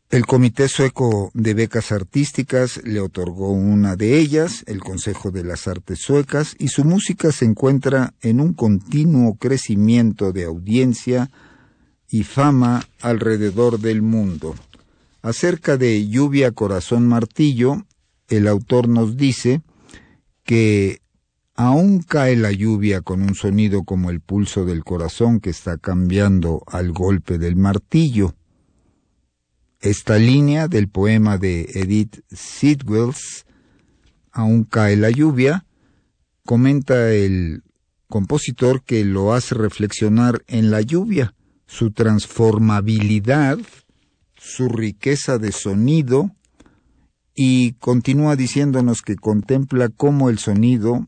El Comité Sueco de Becas Artísticas le otorgó una de ellas, el Consejo de las Artes Suecas, y su música se encuentra en un continuo crecimiento de audiencia y fama alrededor del mundo. Acerca de Lluvia Corazón Martillo, el autor nos dice que aún cae la lluvia con un sonido como el pulso del corazón que está cambiando al golpe del martillo. Esta línea del poema de Edith Sitwells, Aún cae la lluvia, comenta el compositor que lo hace reflexionar en la lluvia, su transformabilidad, su riqueza de sonido, y continúa diciéndonos que contempla cómo el sonido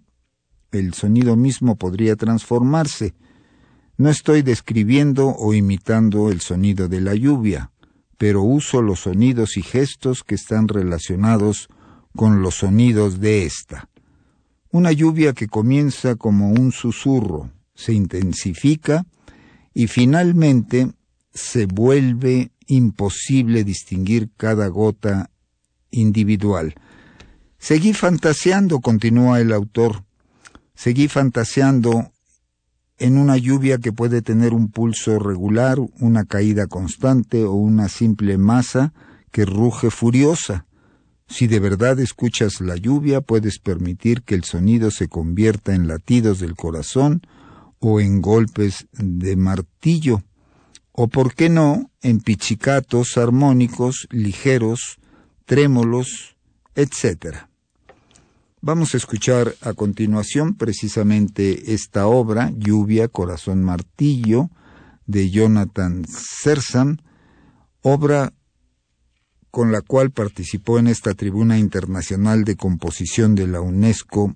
mismo podría transformarse. No estoy describiendo o imitando el sonido de la lluvia, pero uso los sonidos y gestos que están relacionados con los sonidos de esta. Una lluvia que comienza como un susurro, se intensifica y finalmente se vuelve imposible distinguir cada gota individual. Seguí fantaseando, continúa el autor, seguí fantaseando en una lluvia que puede tener un pulso regular, una caída constante o una simple masa que ruge furiosa. Si de verdad escuchas la lluvia, puedes permitir que el sonido se convierta en latidos del corazón o en golpes de martillo, o por qué no, en pichicatos armónicos, ligeros, trémolos, etc. Vamos a escuchar a continuación precisamente esta obra, Lluvia, Corazón Martillo, de Jonathan Zerzan, obra con la cual participó en esta Tribuna Internacional de Composición de la UNESCO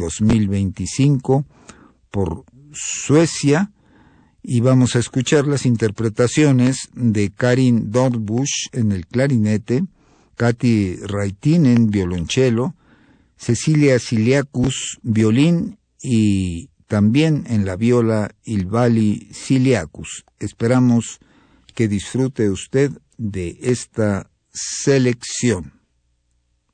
2025 por Suecia, y vamos a escuchar las interpretaciones de Karin Dorbusch en el clarinete, Kati Raitinen violonchelo, Cecilia Siliakus violín y también en la viola Ilvali Siliakus. Esperamos que disfrute usted de esta selección.